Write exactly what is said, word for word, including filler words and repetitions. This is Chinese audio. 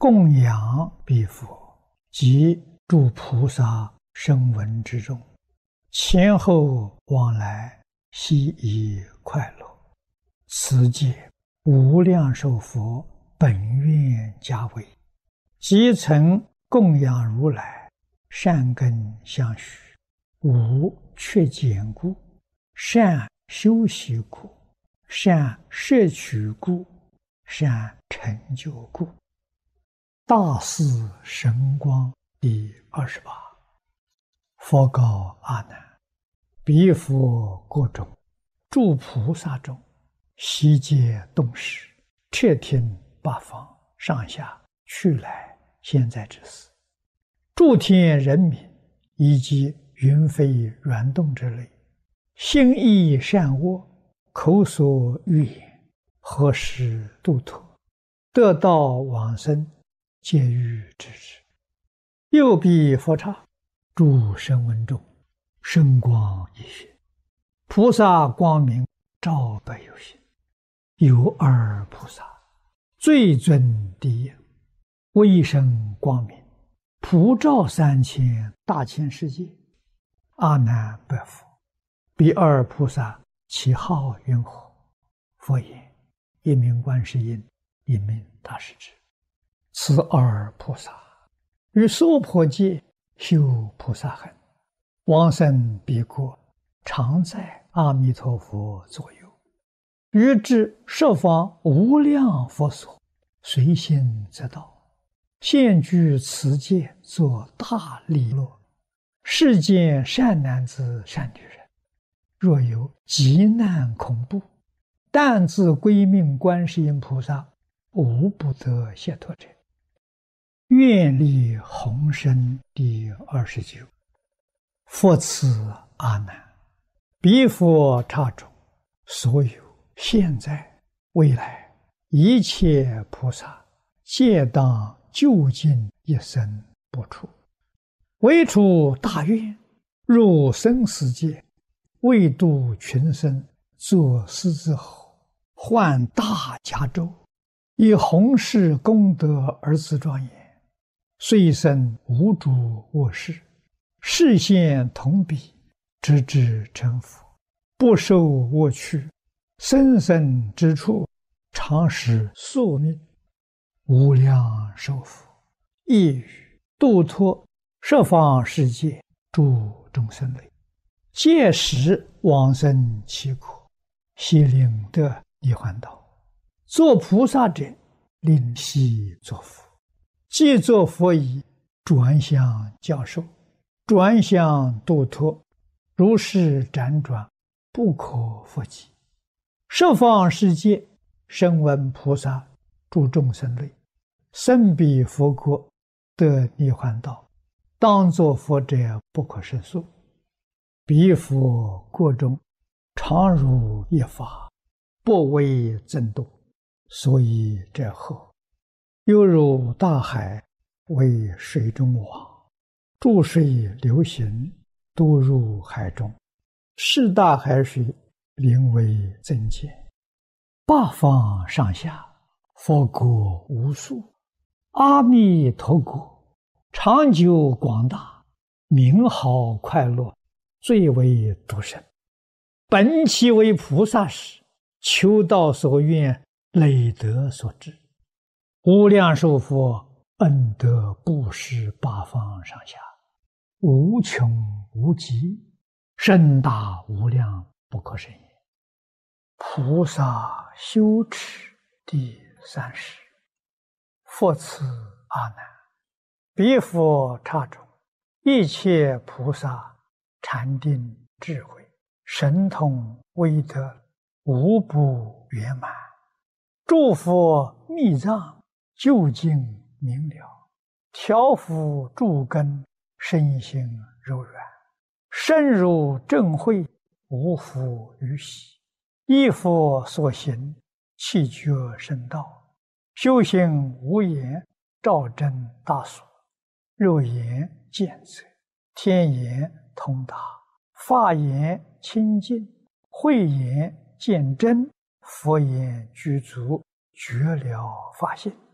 供养彼佛及诸菩萨声闻之中，前后往来，悉以快乐。此界无量寿佛本愿家为，即曾供养如来，善根相续，无缺减故，善修习故，善摄取故，善成就故。大士神光第二十八。佛告阿难：彼佛国中，诸菩萨中，悉皆动识，彻听八方上下去来现在之事，诸天人民以及云飞软动之类，心意善恶，口所欲言，何时度脱，得道往生，皆欲知之。又彼佛刹，诸声闻中，圣光一现，菩萨光明照百有心。有二菩萨，最尊第一，威声光明，普照三千大千世界。阿难白佛：彼二菩萨其号云何？佛言：一名观世音，一名大势至。此二菩萨于娑婆界修菩萨行，往生彼国，常在阿弥陀佛左右，于至十方无量佛所，随心则到，现居此界，作大利乐。世间善男子善女人，若有急难恐怖，但自归命观世音菩萨，无不得解脱者。愿力宏深第二十九。佛此阿难：彼佛刹中，所有现在未来一切菩萨，皆当究竟一生不出，唯出大愿，入生死界，为度群生，作狮子吼，换大迦州，以弘誓功德而自庄严。虽生无诸恶事，示现同彼，直至成佛，不受恶趣，生生之处，常使宿命。无量寿佛亦语度脱十方世界诸众生类，届时往生其国，悉令得涅槃道。作菩萨者，令悉作佛。既作佛已，转向教授，转向度脱，如是辗转，不可复计。十方世界声闻菩萨诸众生类，生彼佛国，得涅槃道，当作佛者不可胜数。彼佛国中，常如一法，不为增度，所以者何？犹如大海，为水中网，注水流行，都入海中，是大海水，名为增减。八方上下，佛国无数，阿弥陀国长久广大，名号快乐，最为独生。本其为菩萨时，求道所愿，累德所致。无量寿佛恩德布施八方上下，无穷无极，深大无量，不可胜也。菩萨修持第三十。佛此阿难：彼佛刹中，一切菩萨禅定智慧神通威德，无不圆满。诸佛密藏究竟明了，调伏诸根，身心柔软，深入正慧，无复于喜。依佛所行，气觉圣道，修行无言，照真大所。肉眼见则，天眼通达，法眼清净，慧眼见真，佛眼具足，觉了法性。